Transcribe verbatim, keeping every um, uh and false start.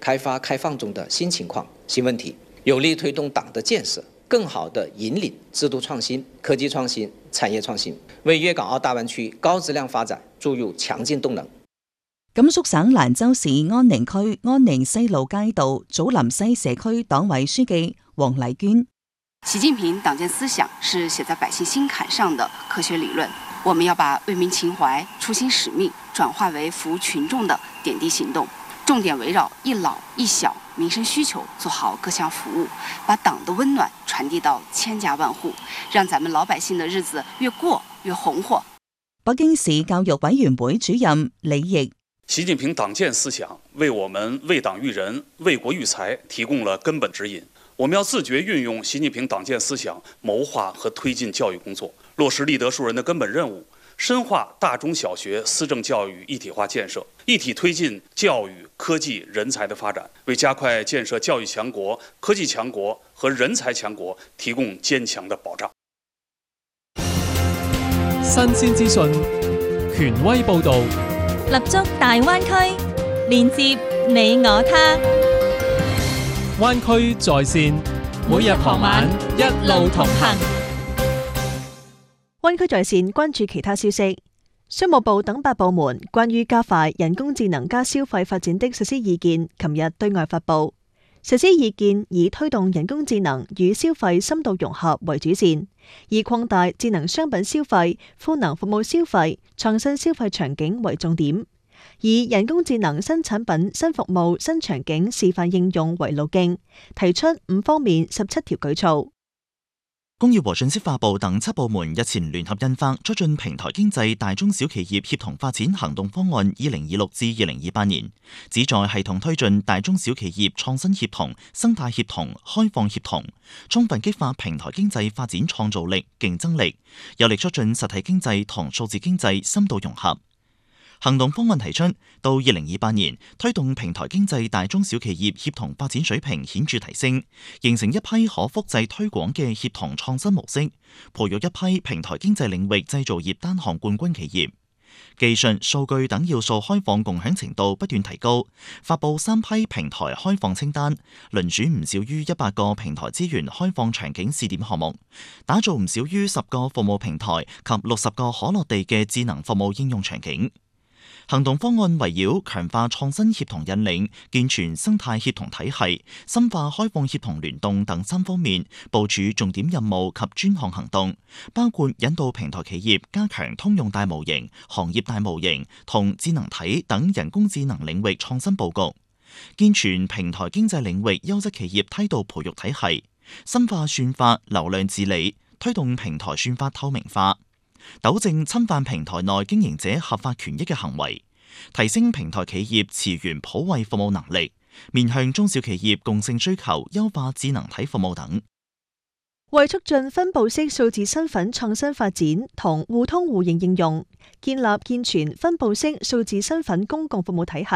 開發開放中的新情況、新問題，有力推動黨的建設，更好地引領制度創新、科技創新、產業創新，為粵港澳大灣區高質量發展注入強勁動能。 甘肅省蘭州市安寧區安寧西路街道祖林西社區黨委書記黃麗娟： 習近平黨建思想是寫在百姓心坎上的科學理論，我們要把為民情懷、初心使命轉化為服務群眾的點滴行動，重點圍繞一老一小民生需求做好各項服務，把黨的溫暖傳遞到千家萬戶，讓咱們老百姓的日子越過越紅火。 北京市教育委員會主任李毅： 習近平黨建思想為我們為黨育人、為國育才提供了根本指引。我們要自覺運用習近平黨建思想，謀劃和推進教育工作，落實立德樹人的根本任務，深化大中小學思政教育一體化建設，一體推進教育、科技、人才的發展，為加快建設教育強國、科技強國和人才強國提供堅強的保障。 新鮮資訊，權威報導， 立足大灣區，連接你我他。 灣區在線，每日傍晚一路同行。 灣區在線關注其他消息。商務部等八部門關於加快人工智能加消費發展的實施意見，琴日對外發布。實施意見以推動人工智能與消費深度融合為主線，以擴大智能商品消費、賦能服務消費、創新消費場景為重點，以人工智能新產品、新服務、新場景示範應用為路徑，提出五方面十七條舉措。 工業和信息化部等七部門日前聯合印發《促進平台經濟大中小企業協同發展行動方案（二零二六至二零二八年）》，旨在系統推進大中小企業創新協同、生態協同、開放協同，充分激發平台經濟發展創造力、競爭力，有力促進實體經濟同數字經濟深度融合。行動方案提出，到二零二八年推動平台經濟大中小企業協同發展水平顯著提升，形成一批可複製推廣嘅協同創新模式，培育一批平台經濟領域製造業單項冠軍企業。技術、數據等要素開放共享程度不斷提高，發布三批平台開放清單，輪選唔少於一百個平台資源開放場景試點項目，打造唔少於十個服務平台及六十個可落地嘅智能服務應用場景。行動方案圍繞強化創新協同引領、健全生態協同體系、深化開放協同聯動等三方面部署重點任務及專項行動，包括引導平台企業加強通用大模型、行業大模型同智能體等人工智能領域創新佈局，健全平台經濟領域優質企業梯度培育體系，深化算法流量治理，推動平台算法透明化，糾正侵犯平台內經營者合法權益嘅行為，提升平台企業詞源普惠服務能力，面向中小企業共性需求，優化智能體服務等。 為促進分布式數字身份創新發展同互通互認應用，建立健全分布式數字身份公共服務體系。